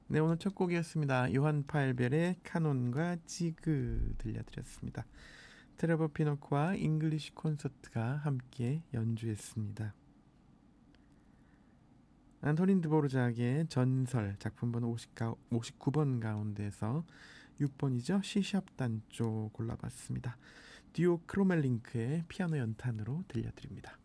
네, 오늘 첫 곡이었습니다. 요한 파일벨의 카논과 지그 들려드렸습니다. 트레버 피노크와 잉글리시 콘서트가 함께 연주했습니다. 안토닌 드보르작의 전설 작품 번호 59번 가운데서 6번이죠. C샵 단조 골라봤습니다. 듀오 크로멜링크의 피아노 연탄으로 들려드립니다.